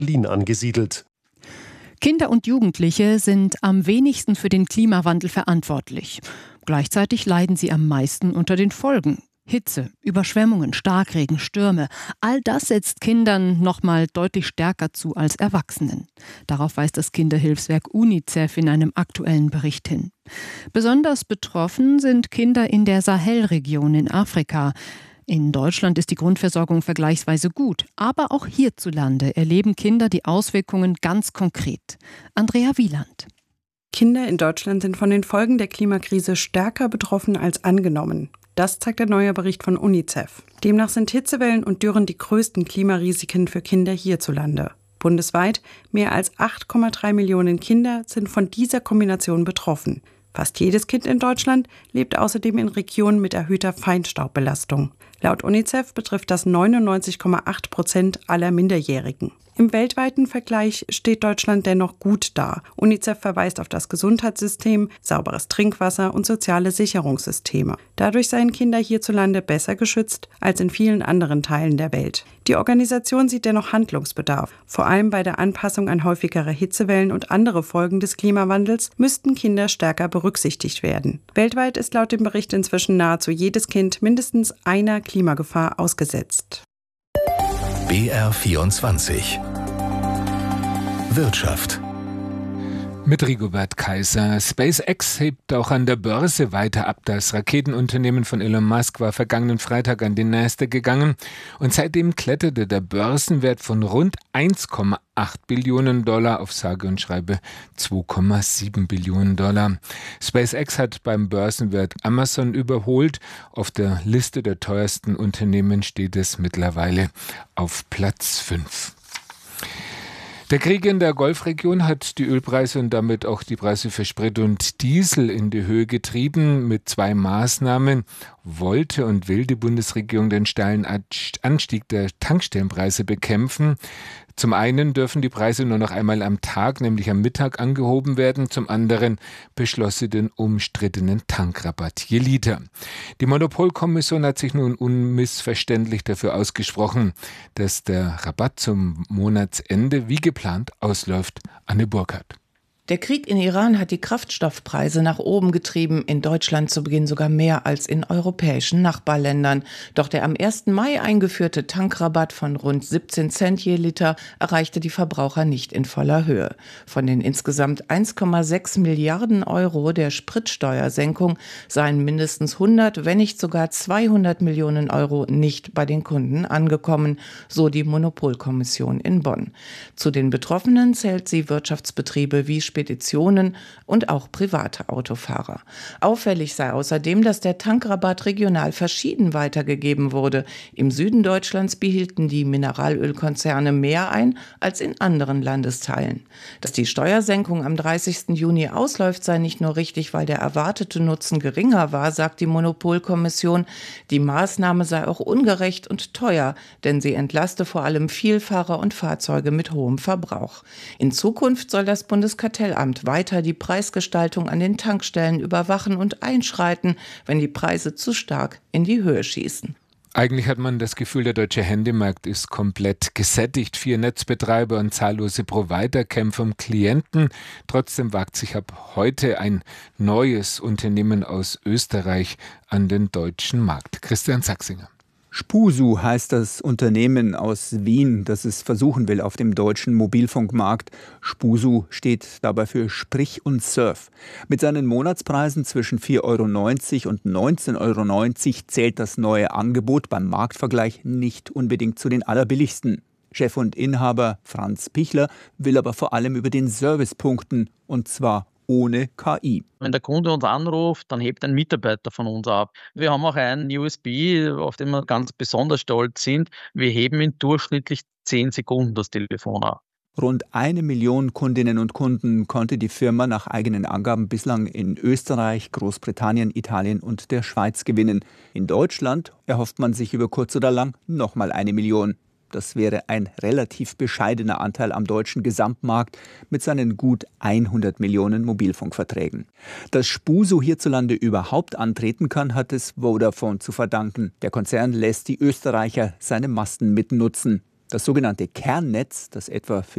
Berlin angesiedelt. Kinder und Jugendliche sind am wenigsten für den Klimawandel verantwortlich. Gleichzeitig leiden sie am meisten unter den Folgen. Hitze, Überschwemmungen, Starkregen, Stürme, all das setzt Kindern noch mal deutlich stärker zu als Erwachsenen. Darauf weist das Kinderhilfswerk UNICEF in einem aktuellen Bericht hin. Besonders betroffen sind Kinder in der Sahelregion in Afrika. In Deutschland ist die Grundversorgung vergleichsweise gut, aber auch hierzulande erleben Kinder die Auswirkungen ganz konkret. Andrea Wieland. Kinder in Deutschland sind von den Folgen der Klimakrise stärker betroffen als angenommen. Das zeigt der neue Bericht von UNICEF. Demnach sind Hitzewellen und Dürren die größten Klimarisiken für Kinder hierzulande. Bundesweit mehr als 8,3 Millionen Kinder sind von dieser Kombination betroffen. Fast jedes Kind in Deutschland lebt außerdem in Regionen mit erhöhter Feinstaubbelastung. Laut UNICEF betrifft das 99,8% aller Minderjährigen. Im weltweiten Vergleich steht Deutschland dennoch gut da. UNICEF verweist auf das Gesundheitssystem, sauberes Trinkwasser und soziale Sicherungssysteme. Dadurch seien Kinder hierzulande besser geschützt als in vielen anderen Teilen der Welt. Die Organisation sieht dennoch Handlungsbedarf. Vor allem bei der Anpassung an häufigere Hitzewellen und andere Folgen des Klimawandels müssten Kinder stärker berücksichtigt werden. Weltweit ist laut dem Bericht inzwischen nahezu jedes Kind mindestens einer Klimagefahr ausgesetzt. BR24 Wirtschaft. Mit Rigobert Kaiser. SpaceX hebt auch an der Börse weiter ab. Das Raketenunternehmen von Elon Musk war vergangenen Freitag an den Nasdaq gegangen und seitdem kletterte der Börsenwert von rund 1,8 Billionen Dollar auf sage und schreibe 2,7 Billionen Dollar. SpaceX hat beim Börsenwert Amazon überholt. Auf der Liste der teuersten Unternehmen steht es mittlerweile auf Platz 5. Der Krieg in der Golfregion hat die Ölpreise und damit auch die Preise für Sprit und Diesel in die Höhe getrieben. Mit 2 Maßnahmen wollte und will die Bundesregierung den steilen Anstieg der Tankstellenpreise bekämpfen. Zum einen dürfen die Preise nur noch einmal am Tag, nämlich am Mittag, angehoben werden. Zum anderen beschloss sie den umstrittenen Tankrabatt je Liter. Die Monopolkommission hat sich nun unmissverständlich dafür ausgesprochen, dass der Rabatt zum Monatsende wie geplant ausläuft. Anne Burkhardt. Der Krieg in Iran hat die Kraftstoffpreise nach oben getrieben, in Deutschland zu Beginn sogar mehr als in europäischen Nachbarländern. Doch der am 1. Mai eingeführte Tankrabatt von rund 17 Cent je Liter erreichte die Verbraucher nicht in voller Höhe. Von den insgesamt 1,6 Milliarden Euro der Spritsteuersenkung seien mindestens 100, wenn nicht sogar 200 Millionen Euro nicht bei den Kunden angekommen, so die Monopolkommission in Bonn. Zu den Betroffenen zählt sie Wirtschaftsbetriebe wie Speditionen und auch private Autofahrer. Auffällig sei außerdem, dass der Tankrabatt regional verschieden weitergegeben wurde. Im Süden Deutschlands behielten die Mineralölkonzerne mehr ein als in anderen Landesteilen. Dass die Steuersenkung am 30. Juni ausläuft, sei nicht nur richtig, weil der erwartete Nutzen geringer war, sagt die Monopolkommission. Die Maßnahme sei auch ungerecht und teuer, denn sie entlaste vor allem Vielfahrer und Fahrzeuge mit hohem Verbrauch. In Zukunft soll das Bundeskartellamt weiter die Preisgestaltung an den Tankstellen überwachen und einschreiten, wenn die Preise zu stark in die Höhe schießen. Eigentlich hat man das Gefühl, der deutsche Handymarkt ist komplett gesättigt. 4 Netzbetreiber und zahllose Provider kämpfen um Klienten. Trotzdem wagt sich ab heute ein neues Unternehmen aus Österreich an den deutschen Markt. Christian Sachsinger. Spusu heißt das Unternehmen aus Wien, das es versuchen will auf dem deutschen Mobilfunkmarkt. Spusu steht dabei für Sprich und Surf. Mit seinen Monatspreisen zwischen 4,90 € und 19,90 € zählt das neue Angebot beim Marktvergleich nicht unbedingt zu den allerbilligsten. Chef und Inhaber Franz Pichler will aber vor allem über den Service punkten, und zwar ohne KI. Wenn der Kunde uns anruft, dann hebt ein Mitarbeiter von uns ab. Wir haben auch einen USB, auf den wir ganz besonders stolz sind. Wir heben in durchschnittlich 10 Sekunden das Telefon ab. Rund 1 Million Kundinnen und Kunden konnte die Firma nach eigenen Angaben bislang in Österreich, Großbritannien, Italien und der Schweiz gewinnen. In Deutschland erhofft man sich über kurz oder lang nochmal 1 Million. Das wäre ein relativ bescheidener Anteil am deutschen Gesamtmarkt mit seinen gut 100 Millionen Mobilfunkverträgen. Dass Spusu hierzulande überhaupt antreten kann, hat es Vodafone zu verdanken. Der Konzern lässt die Österreicher seine Masten mitnutzen. Das sogenannte Kernnetz, das etwa für